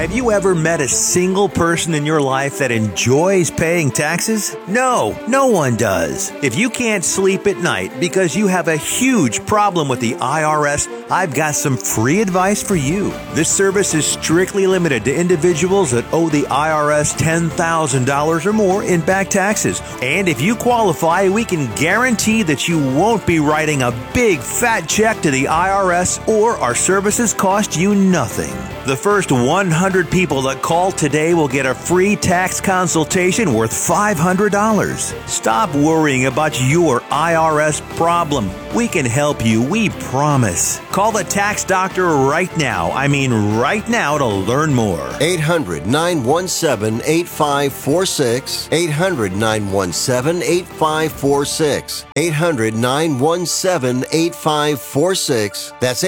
Have you ever met a single person in your life that enjoys paying taxes? No, no one does. If you can't sleep at night because you have a huge problem with the IRS, I've got some free advice for you. This service is strictly limited to individuals that owe the IRS $10,000 or more in back taxes. And if you qualify, we can guarantee that you won't be writing a big fat check to the IRS, or our services cost you nothing. The first 100 people that call today will get a free tax consultation worth $500. Stop worrying about your IRS problem. We can help you, we promise. Call the tax doctor right now. I mean right now, to learn more. 800-917-8546. 800-917-8546. 800-917-8546. That's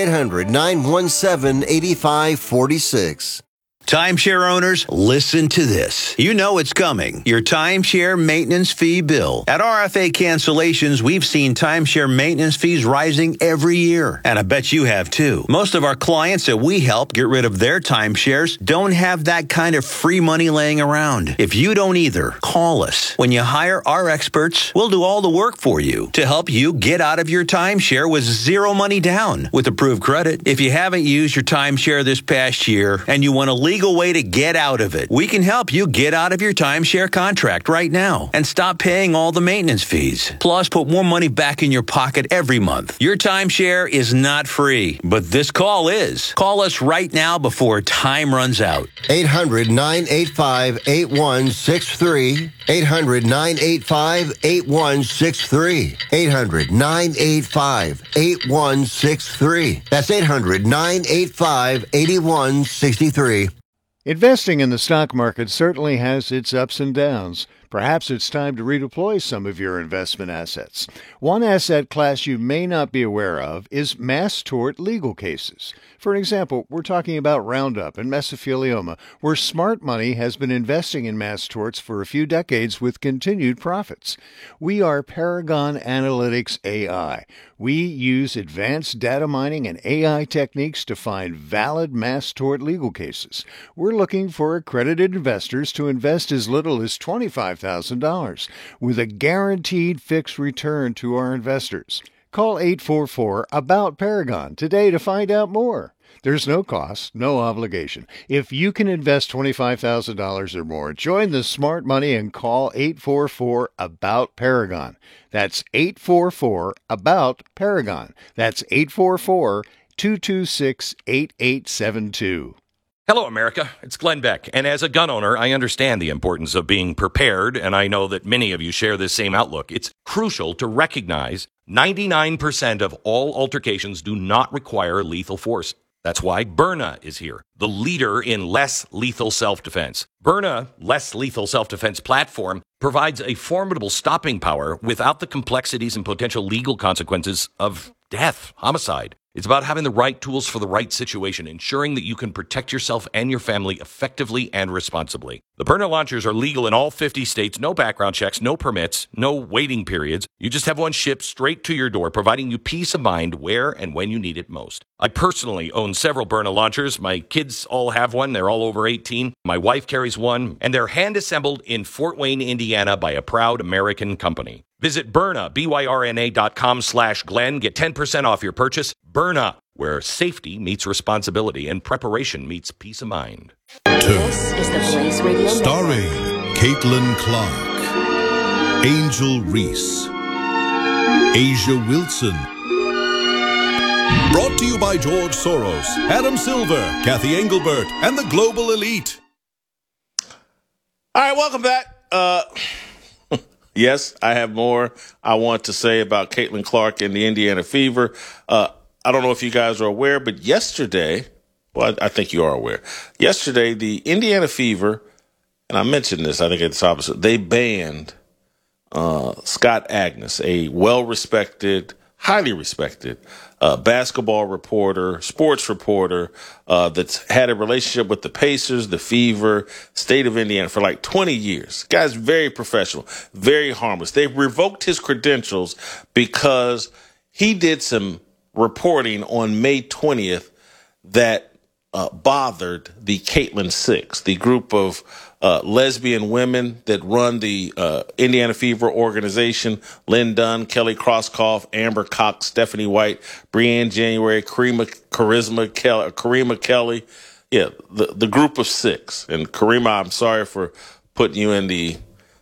800-917-8546. Timeshare owners, listen to this. You know it's coming. Your timeshare maintenance fee bill. At RFA Cancellations, we've seen timeshare maintenance fees rising every year. And I bet you have too. Most of our clients that we help get rid of their timeshares don't have that kind of free money laying around. If you don't either, call us. When you hire our experts, we'll do all the work for you to help you get out of your timeshare with zero money down with approved credit. If you haven't used your timeshare this past year and you want to legal way to get out of it, we can help you get out of your timeshare contract right now and stop paying all the maintenance fees. Plus, put more money back in your pocket every month. Your timeshare is not free, but this call is. Call us right now before time runs out. 800-985-8163. 800-985-8163. 800-985-8163. That's 800-985-8163. Investing in the stock market certainly has its ups and downs. Perhaps it's time to redeploy some of your investment assets. One asset class you may not be aware of is mass tort legal cases. For example, we're talking about Roundup and mesothelioma, where smart money has been investing in mass torts for a few decades with continued profits. We are Paragon Analytics AI. We use advanced data mining and AI techniques to find valid mass tort legal cases. We're looking for accredited investors to invest as little as $25,000 with a guaranteed fixed return to our investors. Call 844-ABOUT-PARAGON today to find out more. There's no cost, no obligation. If you can invest $25,000 or more, join the smart money and call 844-ABOUT-PARAGON. That's 844-ABOUT-PARAGON. That's 844-226-8872. Hello, America. It's Glenn Beck. And as a gun owner, I understand the importance of being prepared, and I know that many of you share this same outlook. It's crucial to recognize 99% of all altercations do not require lethal force. That's why Byrna is here, the leader in less lethal self-defense. Byrna, less lethal self-defense platform, provides a formidable stopping power without the complexities and potential legal consequences of death, homicide. It's about having the right tools for the right situation, ensuring that you can protect yourself and your family effectively and responsibly. The Byrna launchers are legal in all 50 states, no background checks, no permits, no waiting periods. You just have one shipped straight to your door, providing you peace of mind where and when you need it most. I personally own several Byrna launchers. My kids all have one. They're all over 18. My wife carries one, and they're hand-assembled in Fort Wayne, Indiana by a proud American company. Visit Byrna, BYRNA.com/Glenn. Get 10% off your purchase. Byrna, where safety meets responsibility and preparation meets peace of mind. This is the Blaze Radio Starring Caitlin Clark, Angel Reese, Asia Wilson. Brought to you by George Soros, Adam Silver, Kathy Engelbert, and the Global Elite. All right, welcome back. Yes, I have more I want to say about Caitlin Clark and the Indiana Fever. I don't know if you guys are aware, but yesterday, well, I think you are aware. Yesterday, the Indiana Fever, and I mentioned this, I think it's opposite, they banned Scott Agness, a well-respected, highly respected basketball reporter, sports reporter that's had a relationship with the Pacers, the Fever, state of Indiana for like 20 years. Guy's very professional, very harmless. They revoked his credentials because he did some reporting on May 20th that bothered the Caitlin Six, the group of lesbian women that run the Indiana Fever organization. Lynn Dunn, Kelly Krauskopf, Amber Cox, Stephanie White, Breanne January, Karima Kelly. Yeah, the group of six. And Karima, I'm sorry for putting you in the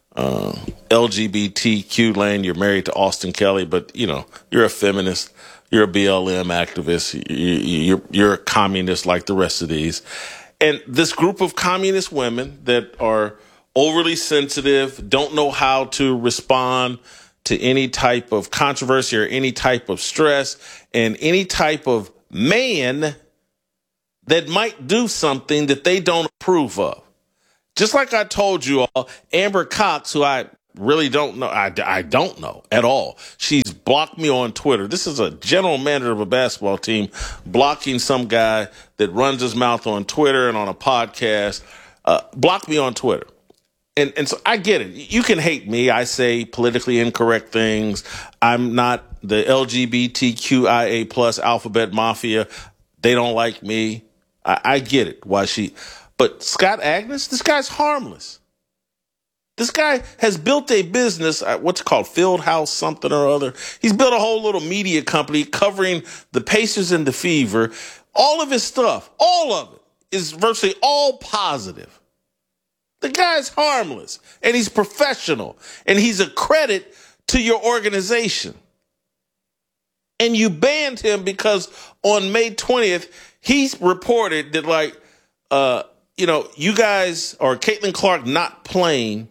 LGBTQ lane. You're married to Austin Kelly, but, you're a feminist. You're a BLM activist. You're a communist like the rest of these. And this group of communist women that are overly sensitive, don't know how to respond to any type of controversy or any type of stress, and any type of man that might do something that they don't approve of. Just like I told you all, Amber Cox, who I really don't know, I don't know at all. She's blocked me on Twitter. This is a general manager of a basketball team blocking some guy that runs his mouth on Twitter and on a podcast. Blocked me on Twitter. And so I get it. You can hate me. I say politically incorrect things. I'm not the LGBTQIA plus alphabet mafia. They don't like me. I get it. But Scott Agness, this guy's harmless. This guy has built a business, what's it called, Fieldhouse something or other. He's built a whole little media company covering the Pacers and the Fever. All of his stuff, all of it, is virtually all positive. The guy's harmless, and he's professional, and he's a credit to your organization. And you banned him because on May 20th, he's reported that, you guys, or Caitlin Clark not playing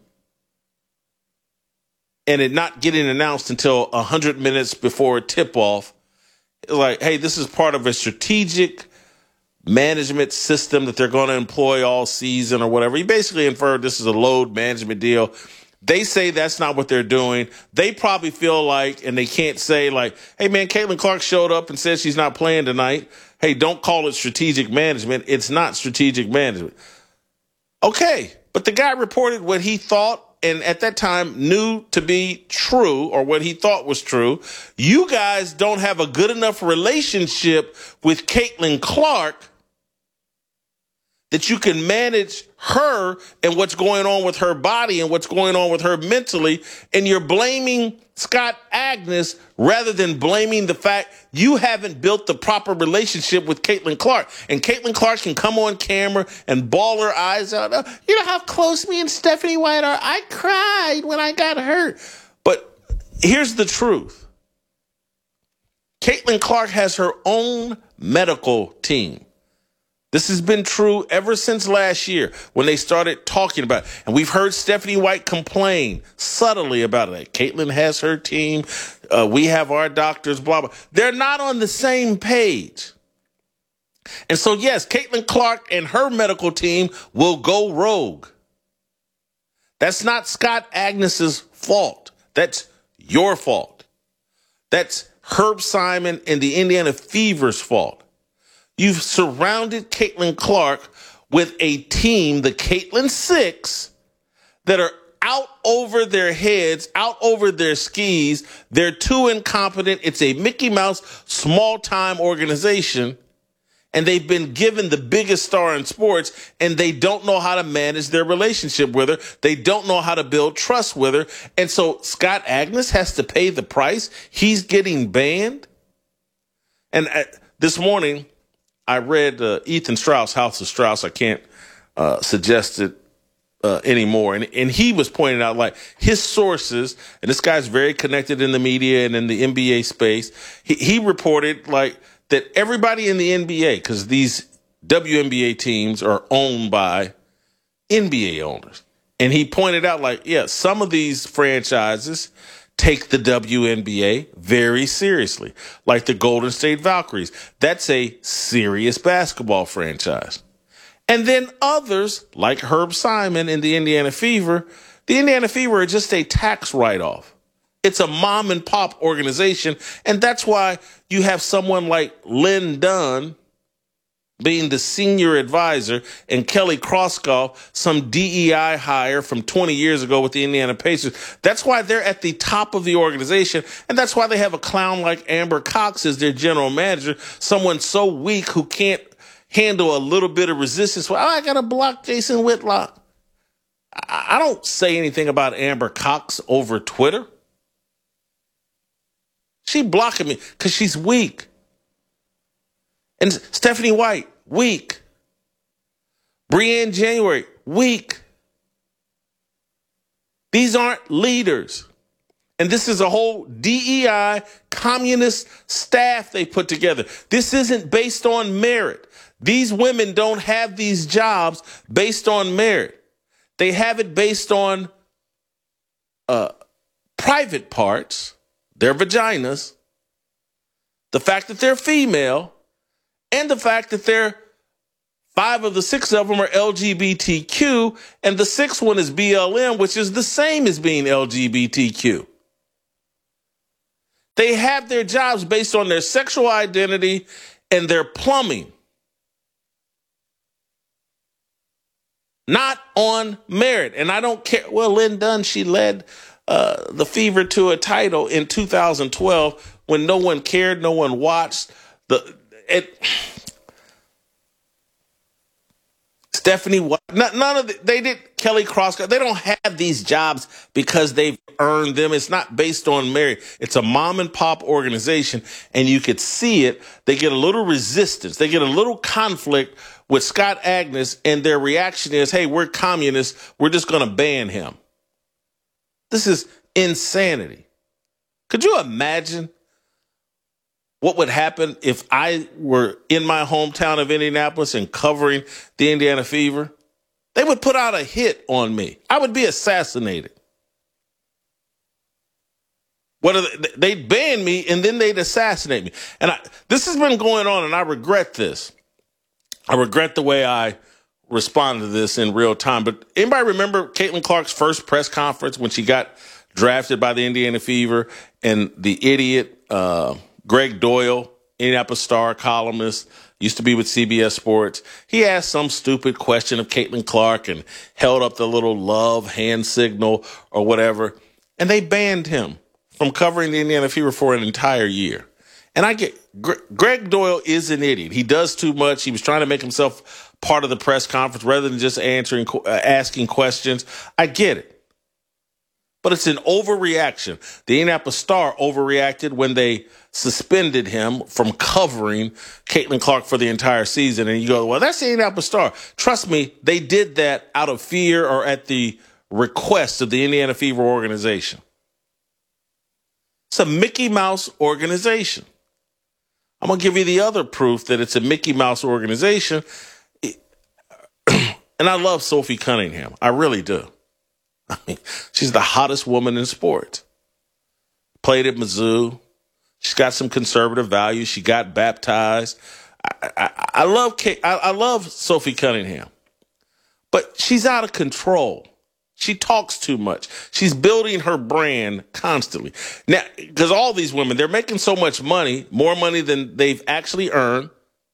and it not getting announced until 100 minutes before tip-off. Like, hey, this is part of a strategic management system that they're going to employ all season or whatever. He basically inferred this is a load management deal. They say that's not what they're doing. They probably feel like, and they can't say like, hey, man, Caitlin Clark showed up and said she's not playing tonight. Hey, don't call it strategic management. It's not strategic management. Okay, but the guy reported what he thought and at that time knew to be true, or what he thought was true. You guys don't have a good enough relationship with Caitlin Clark that you can manage her and what's going on with her body and what's going on with her mentally, and you're blaming Scott Agness rather than blaming the fact you haven't built the proper relationship with Caitlin Clark. And Caitlin Clark can come on camera and bawl her eyes out. You know how close me and Stephanie White are? I cried when I got hurt. But here's the truth. Caitlin Clark has her own medical team. This has been true ever since last year when they started talking about it. And we've heard Stephanie White complain subtly about it. Caitlin has her team. We have our doctors, blah, blah. They're not on the same page. And so, yes, Caitlin Clark and her medical team will go rogue. That's not Scott Agness's fault. That's your fault. That's Herb Simon and the Indiana Fever's fault. You've surrounded Caitlin Clark with a team, the Caitlin Six, that are out over their heads, out over their skis. They're too incompetent. It's a Mickey Mouse small-time organization, and they've been given the biggest star in sports, and they don't know how to manage their relationship with her. They don't know how to build trust with her. And so Scott Agness has to pay the price. He's getting banned. And this morning, I read Ethan Strauss, House of Strauss. I can't suggest it anymore. And he was pointing out, like, his sources, and this guy's very connected in the media and in the NBA space. He reported, like, that everybody in the NBA, because these WNBA teams are owned by NBA owners. And he pointed out, like, yeah, some of these franchises take the WNBA very seriously, like the Golden State Valkyries. That's a serious basketball franchise. And then others, like Herb Simon and the Indiana Fever are just a tax write-off. It's a mom and pop organization, and that's why you have someone like Lynn Dunn being the senior advisor, and Kelly Krauskopf, some DEI hire from 20 years ago with the Indiana Pacers. That's why they're at the top of the organization, and that's why they have a clown like Amber Cox as their general manager, someone so weak who can't handle a little bit of resistance. Well, I got to block Jason Whitlock. I don't say anything about Amber Cox over Twitter. She blocking me because she's weak. And Stephanie White, weak. Breanne January, weak. These aren't leaders. And this is a whole DEI communist staff they put together. This isn't based on merit. These women don't have these jobs based on merit. They have it based on private parts, their vaginas, the fact that they're female, and the fact that 5 of the 6 of them are LGBTQ, and the 6th one is BLM, which is the same as being LGBTQ. They have their jobs based on their sexual identity and their plumbing, not on merit. And I don't care. Well, Lynn Dunn, she led the Fever to a title in 2012 when no one cared, no one watched. Stephanie, none of they did. Kelly Crosscut, they don't have these jobs because they've earned them. It's not based on merit. It's a mom and pop organization, and you could see it. They get a little resistance. They get a little conflict with Scott Agnes, and their reaction is, hey, we're communists. We're just going to ban him. This is insanity. Could you imagine what would happen if I were in my hometown of Indianapolis and covering the Indiana Fever? They would put out a hit on me. I would be assassinated. They'd ban me and then they'd assassinate me. And this has been going on, and I regret this. I regret the way I responded to this in real time. But anybody remember Caitlin Clark's first press conference when she got drafted by the Indiana Fever, and the idiot Greg Doyle, Indianapolis Star columnist, used to be with CBS Sports. He asked some stupid question of Caitlin Clark and held up the little love hand signal or whatever, and they banned him from covering the Indiana Fever for an entire year. And I get Greg Doyle is an idiot. He does too much. He was trying to make himself part of the press conference rather than just asking questions. I get it. But it's an overreaction. The Indianapolis Star overreacted when they suspended him from covering Caitlin Clark for the entire season. And you go, well, that's the Indianapolis Star. Trust me, they did that out of fear or at the request of the Indiana Fever organization. It's a Mickey Mouse organization. I'm going to give you the other proof that it's a Mickey Mouse organization. And I love Sophie Cunningham. I really do. I mean, she's the hottest woman in sports. Played at Mizzou. She's got some conservative values. She got baptized. I love Sophie Cunningham, but she's out of control. She talks too much. She's building her brand constantly. Now, because all these women, they're making so much money, more money than they've actually earned,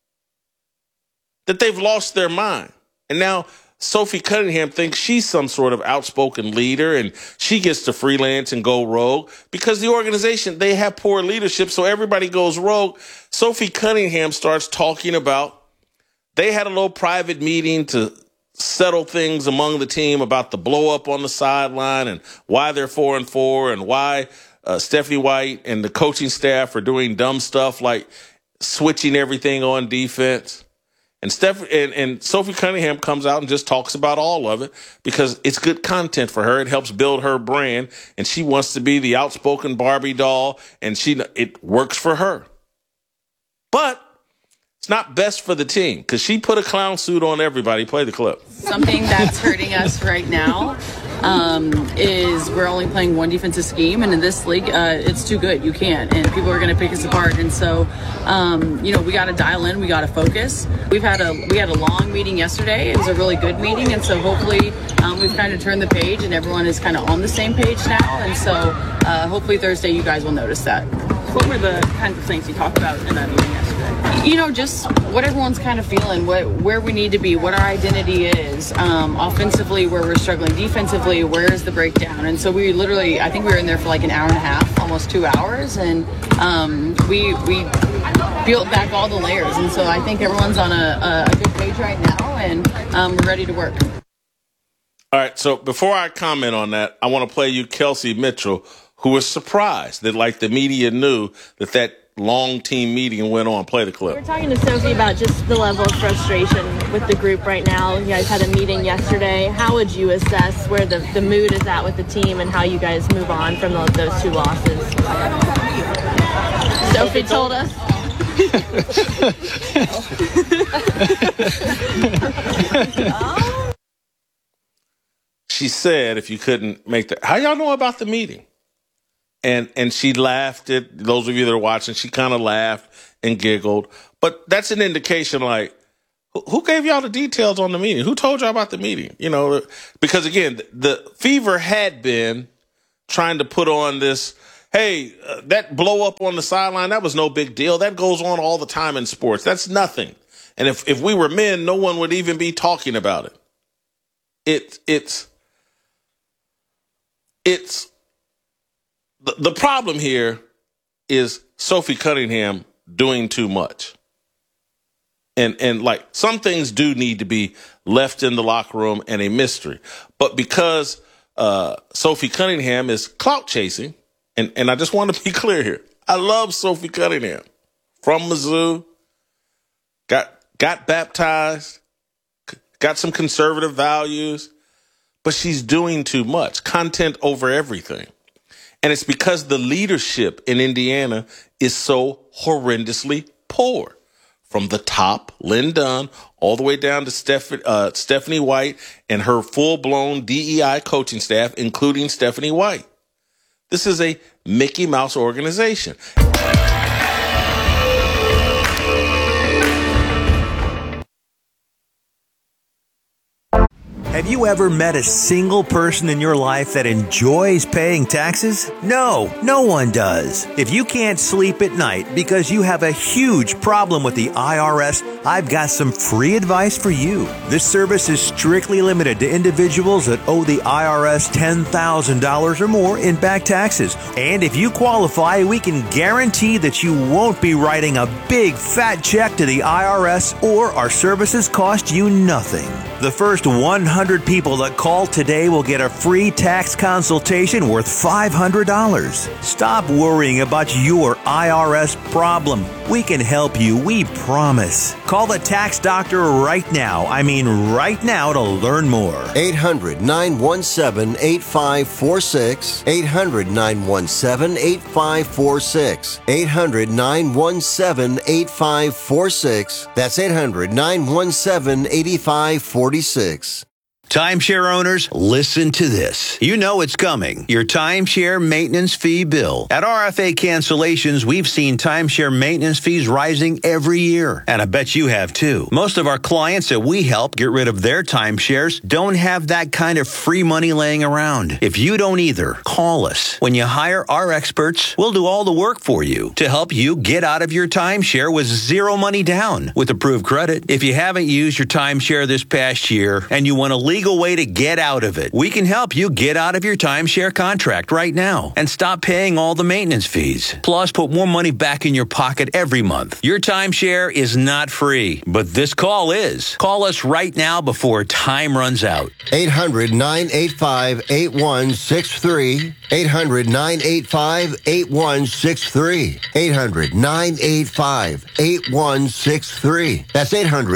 that they've lost their mind. And now Sophie Cunningham thinks she's some sort of outspoken leader and she gets to freelance and go rogue because the organization, they have poor leadership, so everybody goes rogue. Sophie Cunningham starts talking about they had a little private meeting to settle things among the team about the blow up on the sideline and why they're 4-4 and why Stephanie White and the coaching staff are doing dumb stuff like switching everything on defense. And Sophie Cunningham comes out and just talks about all of it because it's good content for her. It helps build her brand, and she wants to be the outspoken Barbie doll, and it works for her. But it's not best for the team because she put a clown suit on everybody. Play the clip. Something that's hurting us right now is we're only playing one defensive scheme, and in this league, it's too good. You can't, and people are going to pick us apart. And so, we got to dial in. We got to focus. We had a long meeting yesterday. It was a really good meeting, and so hopefully we've kind of turned the page, and everyone is kind of on the same page now. And so, hopefully Thursday, you guys will notice that. What were the kinds of things you talked about in that meeting yesterday? Just what everyone's kind of feeling, where we need to be, what our identity is, offensively, where we're struggling, defensively, where is the breakdown. And so I think we were in there for like an hour and a half, almost 2 hours, and we peeled back all the layers. And so I think everyone's on a good page right now, and we're ready to work. All right, so before I comment on that, I want to play you Kelsey Mitchell, who was surprised that, like, the media knew that long team meeting went on. Play the clip. We were talking to Sophie about just the level of frustration with the group right now. You guys had a meeting yesterday. How would you assess where the mood is at with the team and how you guys move on from those 2 losses? Sophie told us. She said, if you couldn't make that, how y'all know about the meeting? And she laughed at those of you that are watching. She kind of laughed and giggled. But that's an indication, like, who gave y'all the details on the meeting? Who told y'all about the meeting? Because, again, the Fever had been trying to put on this, hey, that blow up on the sideline, that was no big deal. That goes on all the time in sports. That's nothing. And if we were men, no one would even be talking about it. It's the problem here is Sophie Cunningham doing too much. And like, some things do need to be left in the locker room and a mystery. But because Sophie Cunningham is clout chasing, and I just want to be clear here, I love Sophie Cunningham from Mizzou, got baptized, got some conservative values, but she's doing too much. Content over everything. And it's because the leadership in Indiana is so horrendously poor. From the top, Lynn Dunn, all the way down to Stephanie White and her full-blown DEI coaching staff, including Stephanie White. This is a Mickey Mouse organization. Have you ever met a single person in your life that enjoys paying taxes? No one does. If you can't sleep at night because you have a huge problem with the IRS, I've got some free advice for you. This service is strictly limited to individuals that owe the IRS $10,000 or more in back taxes. And if you qualify, we can guarantee that you won't be writing a big fat check to the IRS, or our services cost you nothing. The first 100 people that call today will get a free tax consultation worth $500. Stop worrying about your IRS problem. We can help you, we promise. Call the tax doctor right now. I mean right now, to learn more. 800-917-8546. 800-917-8546. 800-917-8546. That's 800-917-8546. Timeshare owners, listen to this. You know it's coming. Your timeshare maintenance fee bill. At RFA Cancellations, we've seen timeshare maintenance fees rising every year. And I bet you have too. Most of our clients that we help get rid of their timeshares don't have that kind of free money laying around. If you don't either, call us. When you hire our experts, we'll do all the work for you to help you get out of your timeshare with zero money down with approved credit. If you haven't used your timeshare this past year and you want to legal way to get out of it, we can help you get out of your timeshare contract right now and stop paying all the maintenance fees. Plus, put more money back in your pocket every month. Your timeshare is not free, but this call is. Call us right now before time runs out. 800-985-8163. 800-985-8163. 800-985-8163. That's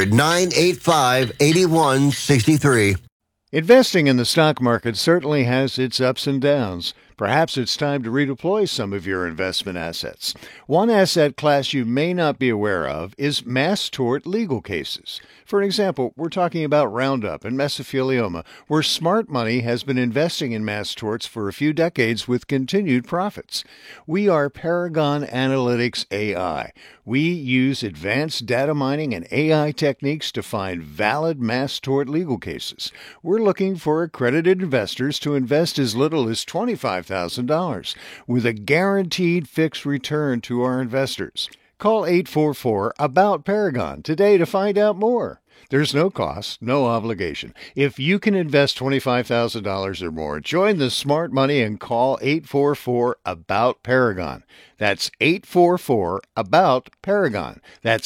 800-985-8163. Investing in the stock market certainly has its ups and downs. Perhaps it's time to redeploy some of your investment assets. One asset class you may not be aware of is mass tort legal cases. For example, we're talking about Roundup and mesothelioma, where smart money has been investing in mass torts for a few decades with continued profits. We are Paragon Analytics AI. We use advanced data mining and AI techniques to find valid mass tort legal cases. We're looking for accredited investors to invest as little as $25,000 with a guaranteed fixed return to our investors. Call 844-ABOUT-PARAGON today to find out more. There's no cost, no obligation. If you can invest $25,000 or more, join the smart money and call 844-ABOUT-PARAGON. That's 844-ABOUT-PARAGON. That's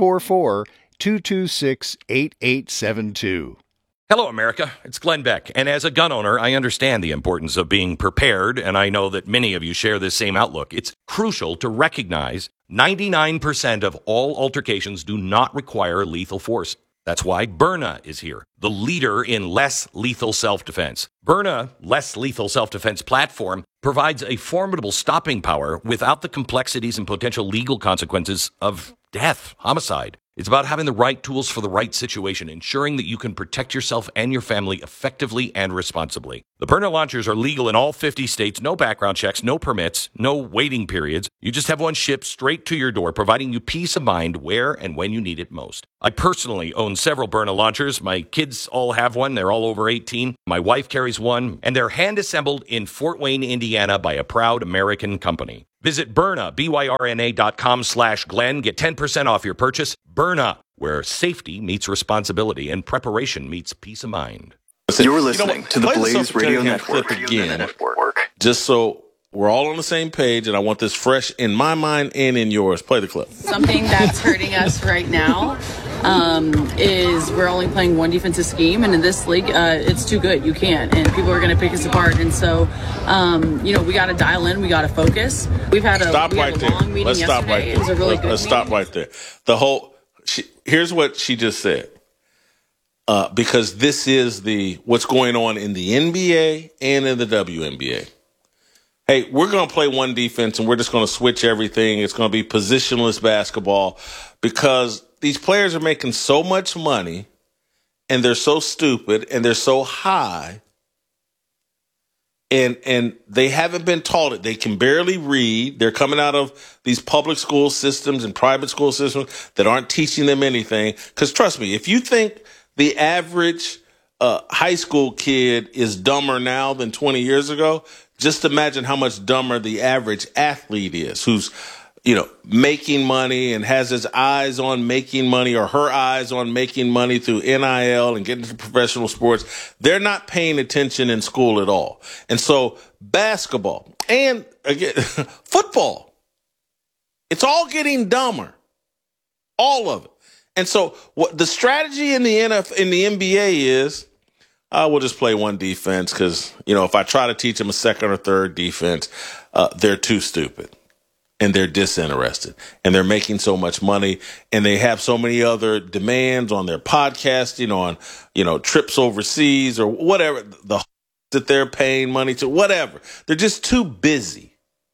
844-226-8872. Hello, America. It's Glenn Beck. And as a gun owner, I understand the importance of being prepared, and I know that many of you share this same outlook. It's crucial to recognize 99% of all altercations do not require lethal force. That's why Byrna is here, the leader in less lethal self-defense. Byrna, less lethal self-defense platform, provides a formidable stopping power without the complexities and potential legal consequences of death, homicide. It's about having the right tools for the right situation, ensuring that you can protect yourself and your family effectively and responsibly. The Byrna launchers are legal in all 50 states, no background checks, no permits, no waiting periods. You just have one shipped straight to your door, providing you peace of mind where and when you need it most. I personally own several Byrna launchers. My kids all have one. They're all over 18. My wife carries one, and they're hand-assembled in Fort Wayne, Indiana by a proud American company. Visit Byrna, BYRNA.com/Glenn. Get 10% off your purchase. Byrna, where safety meets responsibility and preparation meets peace of mind. You're listening to the Blaze Radio Network. Again, just so we're all on the same page, and I want this fresh in my mind and in yours. Play the clip. Something that's hurting us right now is we're only playing one defensive scheme, and in this league, it's too good. You can't, and people are going to pick us apart. And so, we got to dial in. We got to focus. We had a long meeting Let's yesterday. Stop right there. It was a really good Let's stop right there. Here's what she just said. Because this is what's going on in the NBA and in the WNBA. Hey, we're going to play one defense and we're just going to switch everything. It's going to be positionless basketball because these players are making so much money and they're so stupid and they're so high and they haven't been taught it. They can barely read. They're coming out of these public school systems and private school systems that aren't teaching them anything. Because trust me, if you think the average high school kid is dumber now than 20 years ago, just imagine how much dumber the average athlete is who's, making money and has his eyes on making money or her eyes on making money through NIL and getting into professional sports. They're not paying attention in school at all. And so basketball and, again, football, it's all getting dumber. All of it. And so what the strategy in the NBA is, we'll just play one defense because, if I try to teach them a second or third defense, they're too stupid and they're disinterested and they're making so much money and they have so many other demands on their podcasting, on, trips overseas or whatever, that they're paying money to, whatever. They're just too busy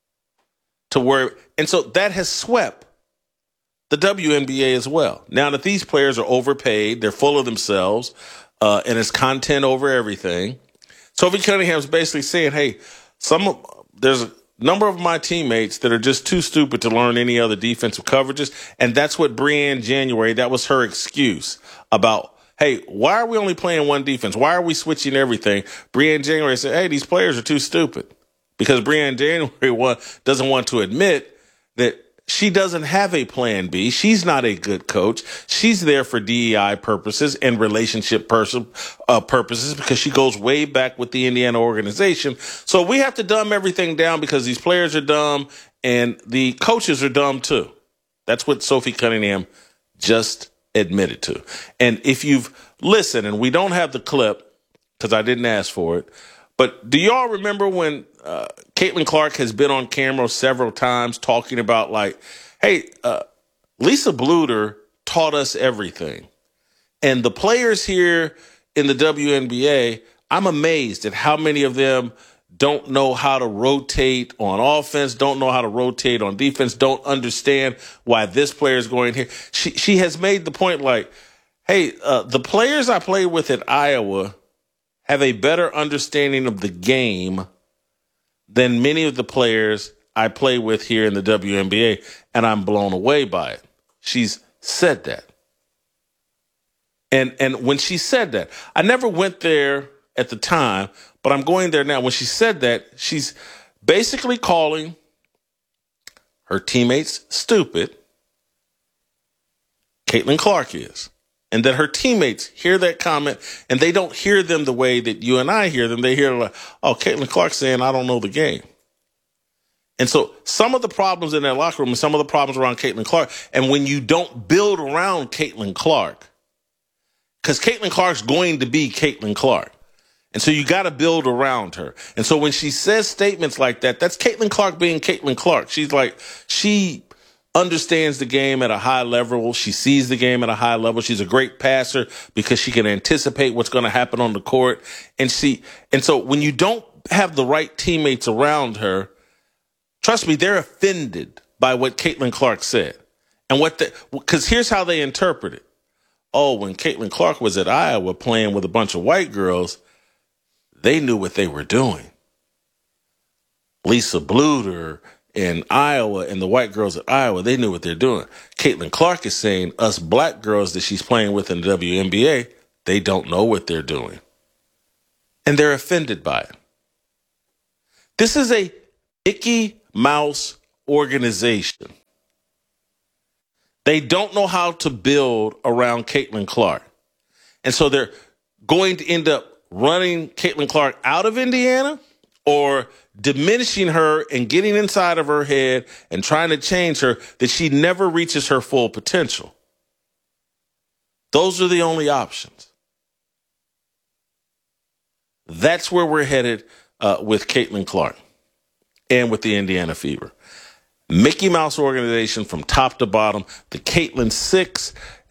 to worry. And so that has swept the WNBA as well. Now that these players are overpaid, they're full of themselves, and it's content over everything. Sophie Cunningham's basically saying, hey, there's a number of my teammates that are just too stupid to learn any other defensive coverages, and that's what Brianne January, that was her excuse about, hey, why are we only playing one defense? Why are we switching everything? Brianne January said, hey, these players are too stupid, because Brianne January doesn't want to admit that she doesn't have a plan B. She's not a good coach. She's there for DEI purposes and relationship purposes because she goes way back with the Indiana organization. So we have to dumb everything down because these players are dumb and the coaches are dumb too. That's what Sophie Cunningham just admitted to. And if you've listened, and we don't have the clip because I didn't ask for it, but do y'all remember when Caitlin Clark has been on camera several times talking about hey, Lisa Bluder taught us everything. And the players here in the WNBA, I'm amazed at how many of them don't know how to rotate on offense, don't know how to rotate on defense, don't understand why this player is going here. She has made the point hey, the players I played with at Iowa have a better understanding of the game than many of the players I play with here in the WNBA, and I'm blown away by it. She's said that. And when she said that, I never went there at the time, but I'm going there now. When she said that, she's basically calling her teammates stupid Caitlin Clark is, and that her teammates hear that comment, and they don't hear them the way that you and I hear them. They hear like, oh, Caitlin Clark saying, I don't know the game. And so some of the problems in that locker room and some of the problems around Caitlin Clark, and when you don't build around Caitlin Clark, because Caitlin Clark's going to be Caitlin Clark. And so you got to build around her. And so when she says statements like that, that's Caitlin Clark being Caitlin Clark. She's like, she understands the game at a high level. She sees the game at a high level. She's a great passer because she can anticipate what's going to happen on the court. And so when you don't have the right teammates around her, trust me, they're offended by what Caitlin Clark said. And because here's how they interpret it. Oh, when Caitlin Clark was at Iowa playing with a bunch of white girls, they knew what they were doing. Lisa Bluder in Iowa and the white girls at Iowa, they knew what they're doing. Caitlin Clark is saying us black girls that she's playing with in the WNBA, they don't know what they're doing. And they're offended by it. This is a Mickey Mouse organization. They don't know how to build around Caitlin Clark. And so they're going to end up running Caitlin Clark out of Indiana or diminishing her and getting inside of her head and trying to change her that she never reaches her full potential. Those are the only options. That's where we're headed with Caitlin Clark and with the Indiana Fever. Mickey Mouse organization from top to bottom. The Caitlin Six